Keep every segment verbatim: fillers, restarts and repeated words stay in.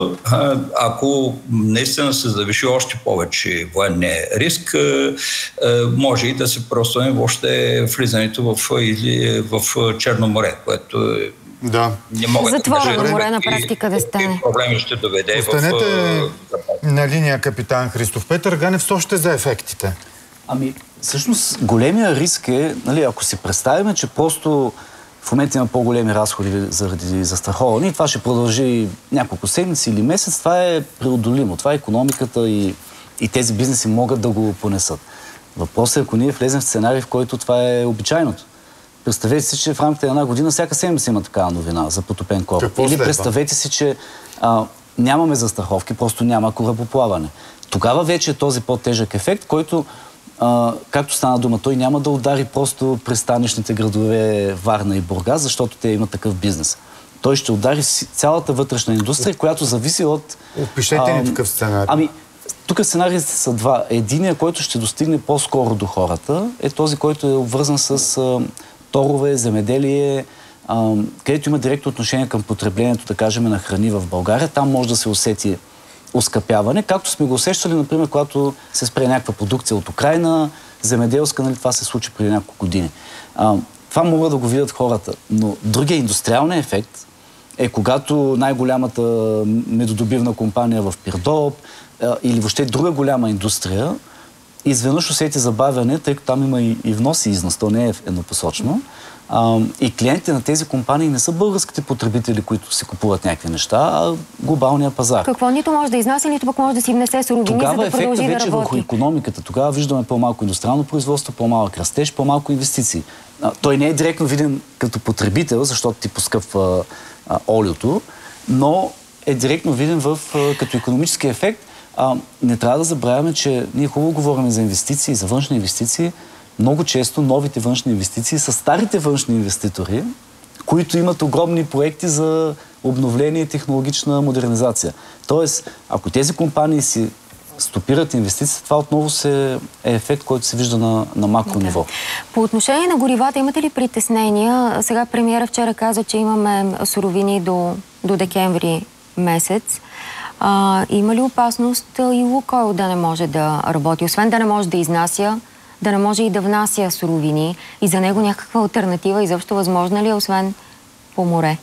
ако наистина се завиши още повече военния риск, може и да се простане въобще влизането в, в Черно море, което да. не мога затвора да на море на практика да стане. И проблеми ще доведе. Останете в... на линия, капитан Христов. Петър Ганев, с още за ефектите. Ами, всъщност, големия риск е, нали, ако си представим, че просто в момента има по-големи разходи заради застраховане и това ще продължи няколко седмици или месец, това е преодолимо. Това е икономиката и, и тези бизнеси могат да го понесат. Въпросът е, ако ние влезем в сценарий, в който това е обичайното. Представете си, че в рамките на една година всяка седмица има такава новина за потопен кораб. Или представете си, че а, нямаме застраховки, просто няма корабоплаване. Тогава вече е този по-тежък ефект, който, а, както стана дума, той няма да удари просто пристанищните градове Варна и Бургас, защото те имат такъв бизнес. Той ще удари цялата вътрешна индустрия, която зависи от... Опишете ни такъв сценарий. Ами, тук сценариите са два. Единият, който ще достигне по-скоро до хората, е този, който е обвързан с а, торове, земеделие, а, където има директно отношение към потреблението, да кажем, на храни в България. Там може да се усети оскъпяване, както сме го усещали, например, когато се спре някаква продукция от Украйна, земеделска, нали, това се случи преди няколко години. А, това могат да го видят хората. Но другия индустриален ефект е когато най-голямата медодобивна компания в Пирдоп а, или въобще друга голяма индустрия изведнъж усети забавяне, тъй като там има и, и внос и износ, то не е еднопосочно. А, и клиентите на тези компании не са българските потребители, които си купуват някакви неща, а глобалния пазар. Какво нито може да изнася, нито пък може да си внесе суровини, за да продължи да работи. Тогава ефектът вече върху икономиката. Тогава виждаме по-малко индустриално производство, по-малък растеж, по-малко инвестиции. А, той не е директно виден като потребител, защото ти поскъпва а, олиото, но е директно виден в, а, като икономически ефект. А, не трябва да забравяме, че ние хубаво говорим за инвестиции, за външни инвестиции. Много често новите външни инвестиции са старите външни инвеститори, които имат огромни проекти за обновление и технологична модернизация. Тоест, ако тези компании си стопират инвестиции, това отново се е ефект, който се вижда на, на макро да. ниво. По отношение на горивата, имате ли притеснения? Сега премиера вчера каза, че имаме суровини до, до декември месец. А, има ли опасност и Лукойл да не може да работи? Освен да не може да изнася, да не може и да внася суровини и за него някаква алтернатива изобщо възможна ли е, освен по море?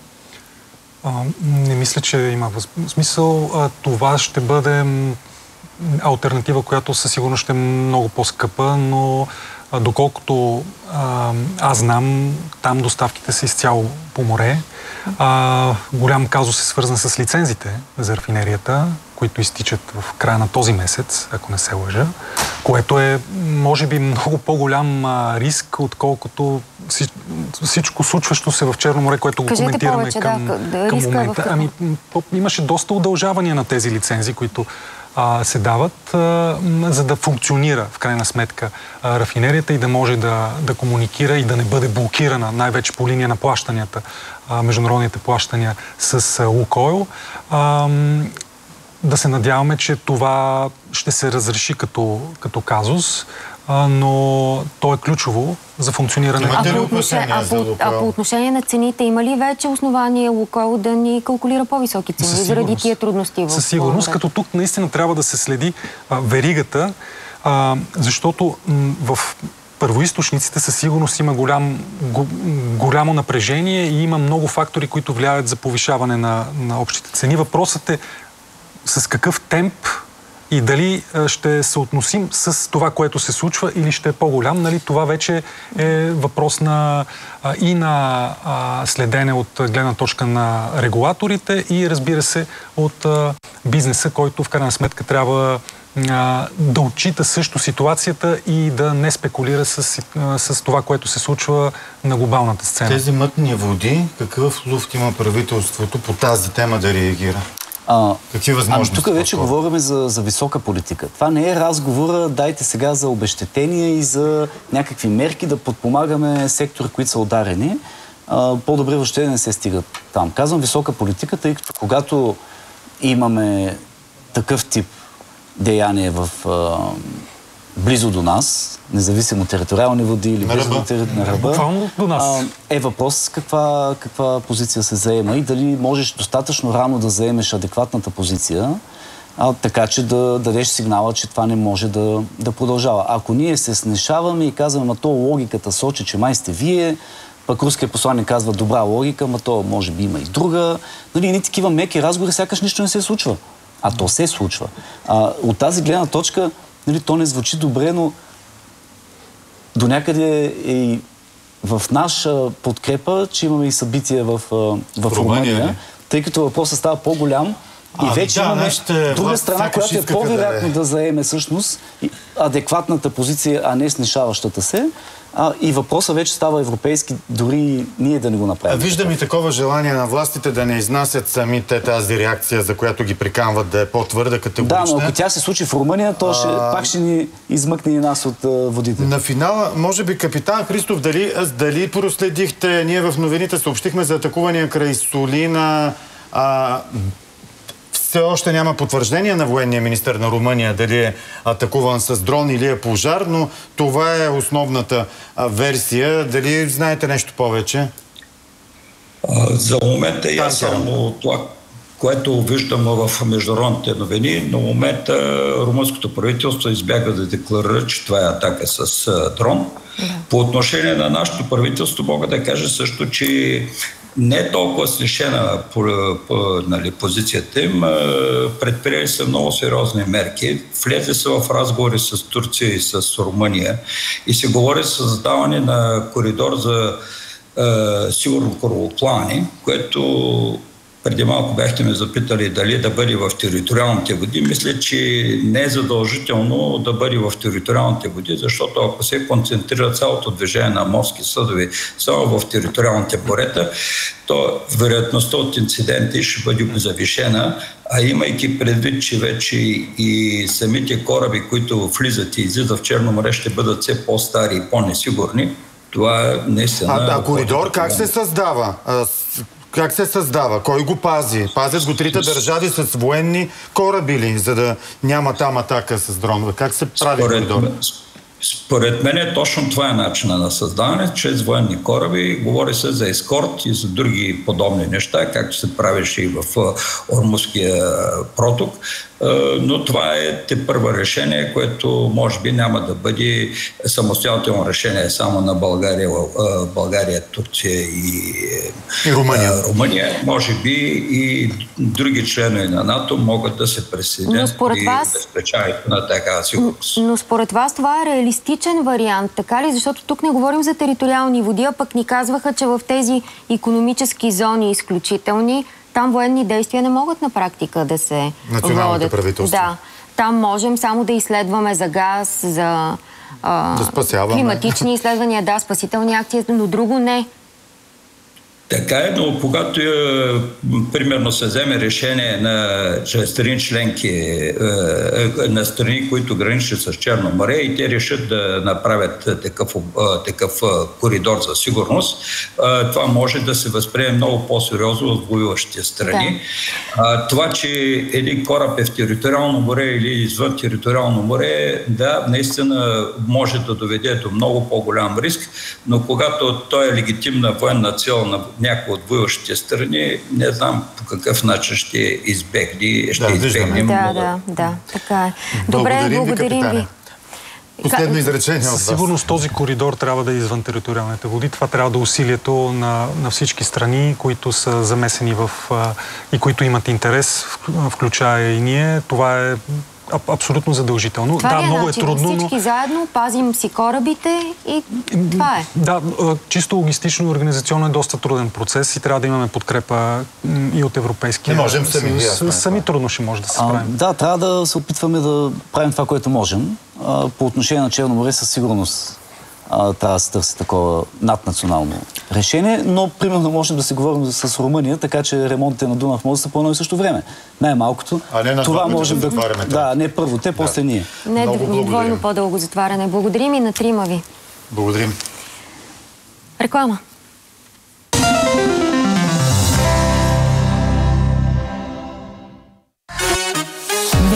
А, не мисля, че има смисъл. А, това ще бъде алтернатива, която със сигурност ще е много по-скъпа, но а, доколкото а, аз знам, там доставките са изцяло по море. А, голям казус е свързан с лицензите за рафинерията, които изтичат в края на този месец, ако не се лъжа, което е, може би, много по-голям а, риск, отколкото всичко случващо се в Черно море, което го коментираме повече, към, да, към момента. Ами, имаше доста удължавания на тези лицензи, които а, се дават, а, за да функционира в крайна сметка а, рафинерията и да може да, да комуникира и да не бъде блокирана, най-вече по линия на плащанията, а, международните плащания с а, Лукойл. А, да се надяваме, че това ще се разреши като, като казус, а, но то е ключово за функциониране. А по, отношение, а, по, а по отношение на цените, има ли вече основание Лукойл да ни калкулира по-високи цени заради тия трудности? Със сигурност, като тук наистина трябва да се следи а, веригата, а, защото м, в първоизточниците със сигурност има голям, го, голямо напрежение и има много фактори, които влияят за повишаване на, на общите цени. Въпросът е с какъв темп и дали ще се относим с това, което се случва, или ще е по-голям. Нали? Това вече е въпрос на, и на а, следене от гледна точка на регулаторите и, разбира се, от а, бизнеса, който в крайна сметка трябва а, да отчита също ситуацията и да не спекулира с, а, с това, което се случва на глобалната сцена. Тези мътни води, какъв луфт има правителството по тази тема да реагира? А, Какви възможности? Ами тук вече говорим за, за висока политика. Това не е разговора, дайте сега за обезщетения и за някакви мерки да подпомагаме сектори, които са ударени. А, по-добре въобще не се стигат там. Казвам висока политика, тъй като когато имаме такъв тип деяние в, а, близо до нас, независимо териториални води или близо до, тери... на ръба, буквално до нас. А, е въпрос каква, каква позиция се заема и дали можеш достатъчно рано да заемеш адекватната позиция, а, така че да дадеш сигнала, че това не може да, да продължава. Ако ние се снешаваме и казваме, ма то логиката сочи, че май сте вие, пък руският посланник казва добра логика, ма то може би има и друга. Нали, ни такива меки разговори, сякаш нищо не се случва. А то се случва. А, от тази гледна точка, нали, то не звучи добре, но до някъде е и в наша подкрепа, че имаме и събития в, в Румъния, Румъния тъй като въпросът става по-голям и а, вече да, имаме нашите... друга страна, която е по-вероятно да, да заеме всъщност адекватната позиция, а не снишаващата се. А, и въпросът вече става европейски, дори ние да не го направим. Виждам и такова желание на властите да не изнасят самите тази реакция, за която ги приканват да е по-твърда, категорична. Да, но ако тя се случи в Румъния, то ще, а... пак ще ни измъкне и нас от а, водите. На финала, може би, капитан Христов, дали, дали проследихте, ние в новините съобщихме за атакувания край Солина. А... Все още няма потвърждение на военния министър на Румъния дали е атакуван с дрон или е пожар, но това е основната а, версия. Дали знаете нещо повече? А, за момента е само това, което виждам в международните новини. На момента румънското правителство избяга да декларира, че това е атака с а, дрон. Да. По отношение на нашето правителство мога да кажа също, че не е толкова снишена по, по, нали, позицията им. Предприели са много сериозни мерки. Влезе са в разговори с Турция и с Румъния и се говори за създаване на коридор за е, сигурно корабоплаване, което преди малко бяхте ме запитали дали да бъде в териториалните води. Мисля, че не е задължително да бъде в териториалните води, защото ако се концентрира цялото движение на морски съдове само в териториалните морета, то вероятността от инциденти ще бъде завишена, а имайки предвид, че вече и самите кораби, които влизат и излизат в Черно море, ще бъдат все по-стари и по-несигурни, това е наистина... А, а коридор как се създава? Как се създава? Кой го пази? Пазят го трите държави с военни кораби ли, за да няма там атака с дронове? Как се прави коридор? Според мен точно това е начина на създаване, чрез военни кораби. Говори се за ескорт и за други подобни неща, както се правеше и в Ормузския проток. Но това е тепърво решение, което може би няма да бъде самостоятелно решение само на България, България Турция и, и Румъния. Румъния. Може би и други членове на НАТО могат да се присъединят и вас... безпечаването на такава сигурност. Но според вас това е реалистичен вариант, така ли? Защото тук не говорим за териториални води, а пък ни казваха, че в тези икономически зони изключителни, там военни действия не могат на практика да се националните правителства. Да. Там можем само да изследваме за газ, за а, да климатични изследвания, да, спасителни акции, но друго не. Така е, но когато е, примерно се вземе решение на страни членки, е, е, на страни, които граничат с Черно море и те решат да направят такъв, е, такъв коридор за сигурност, е, това може да се възприеме много по-сериозно от воюващите страни. Да. Е, това, че един кораб е в териториално море или извън териториално море, да, наистина може да доведе до много по-голям риск, но когато той е легитимна военна цел на някои от воюващите страни, не знам по какъв начин ще избегне. Ще да, избегнем. Да, да, да, така е. Добре, благодарим, благодарим ви. Последно изречение от вас. Със сигурност този коридор трябва да е извън териториалните води. Това трябва да е усилието на, на всички страни, които са замесени в и които имат интерес, включая и ние. Това е абсолютно задължително. Това да, е много начин. е трудно, Всички но... заедно пазим си корабите и това е. Да, чисто логистично и организационно е доста труден процес и трябва да имаме подкрепа и от Европейския. Не можем сами. С, сами трудно ще може да се справим. Да, трябва да се опитваме да правим това, което можем. А, по отношение на Черно море със сигурност а, трябва да се търси такова наднационално решение, но примерно можем да се говорим с Румъния, така че ремонтите на Дунав може да са по едно и също време. Най-малкото. Това можем да... да... Да, не първо те, да. После ние. Не двойно по-дълго затваряне. Благодарим и на трима ви. Благодарим. Реклама.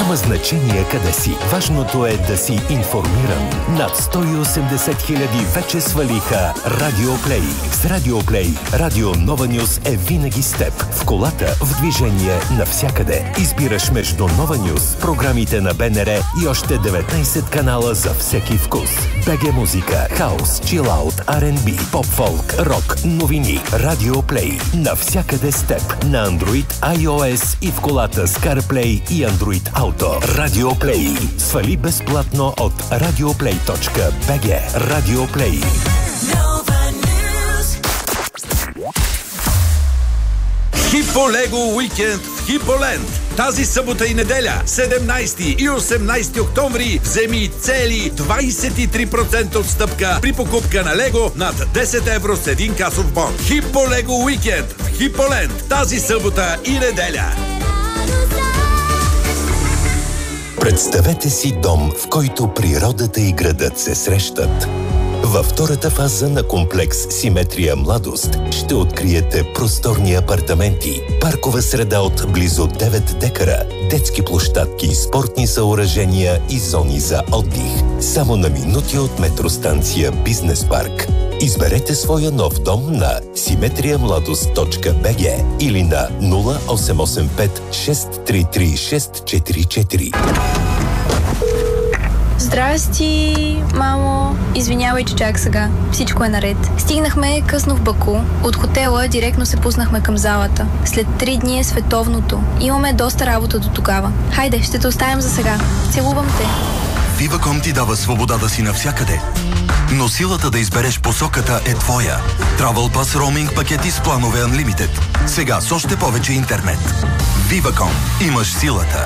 Няма значение къде си. Важното е да си информиран. Над сто и осемдесет хиляди вече свалиха Радио Плей. С Радио Плей, Радио Нова Нюз е винаги с теб. В колата, в движение, навсякъде. Избираш между Нова Нюз, програмите на БНР и още деветнайсет канала за всеки вкус. БГ музика, хаус, чилаут, ар енд би, поп-фолк, рок, новини. Радио Плей. Навсякъде с теб. На Android, iOS и в колата с CarPlay и Android Auto. Радио Плей. Свали безплатно от радиоплей точка би джи. Радио Плей. Хипо Лего уикенд в Хиполенд. Тази събота и неделя, седемнайсети и осемнайсети октомври, вземи цели двайсет и три процента отстъпка при покупка на Лего над десет евро с един касов бон. Хипо Лего уикенд в Хиполенд. Тази събота и неделя. Представете си дом, в който природата и градът се срещат. Във втората фаза на комплекс Симетрия Младост ще откриете просторни апартаменти, паркова среда от близо девет декара, детски площадки, спортни съоръжения и зони за отдих. Само на минути от метростанция Бизнес парк. Изберете своя нов дом на симетрия младост точка би джи или на нула осем осем пет шест три три шест четири четири. Здрасти, мамо. Извинявай, че чак сега. Всичко е наред. Стигнахме късно в Баку. От хотела директно се пуснахме към залата. След три дни е световното. Имаме доста работа до тогава. Хайде, ще те оставим за сега. Целувам те. Viva.com ти дава свободата си навсякъде. Но силата да избереш посоката е твоя. Travel Pass Roaming пакети с планове Unlimited. Сега с още повече интернет. Viva.com. Имаш силата.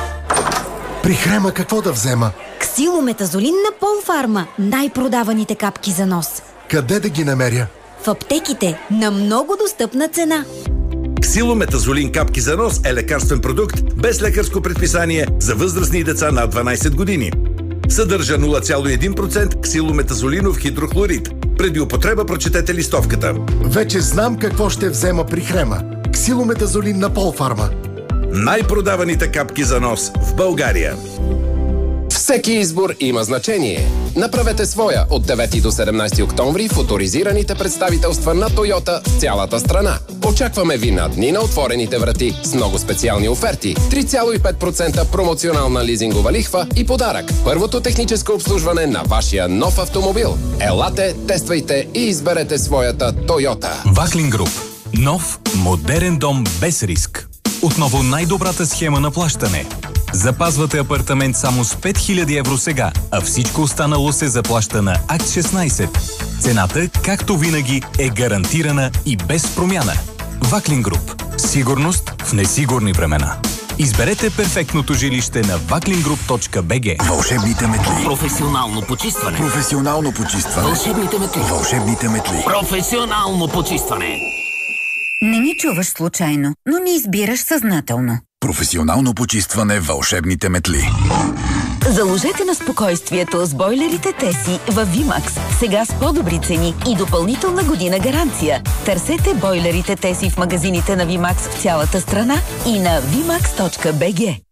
При Хрема какво да взема? Ксилометазолин на Полфарма. Най-продаваните капки за нос. Къде да ги намеря? В аптеките. На много достъпна цена. Ксилометазолин капки за нос е лекарствен продукт без лекарско предписание за възрастни деца над дванайсет години. Съдържа нула цяло и един процента ксилометазолинов хидрохлорид. Преди употреба прочетете листовката. Вече знам какво ще взема при Хрема. Ксилометазолин на Полфарма. Най-продаваните капки за нос в България. Всеки избор има значение. Направете своя от девети до седемнайсети октомври в оторизираните представителства на Тойота в цялата страна. Очакваме ви на дни на отворените врати с много специални оферти, три цяло и пет процента промоционална лизингова лихва и подарък. Първото техническо обслужване на вашия нов автомобил. Елате, тествайте и изберете своята Тойота. Ваклин Груп. Нов, модерен дом без риск. Отново най-добрата схема на плащане. Запазвате апартамент само с пет хиляди евро сега, а всичко останало се заплаща на Акт шестнайсет. Цената, както винаги, е гарантирана и без промяна. Ваклин Груп. Сигурност в несигурни времена. Изберете перфектното жилище на ваклингруп точка би джи. Вълшебните метли. Професионално почистване. Професионално почистване. Вълшебните метли. Вълшебните метли. Професионално почистване. Не ни чуваш случайно, но ни избираш съзнателно. Професионално почистване вълшебните метли. Заложете на спокойствието с бойлерите Теси във Вимакс. Сега с по-добри цени и допълнителна година гаранция. Търсете бойлерите Теси в магазините на Вимакс в цялата страна и на вимакс точка би джи.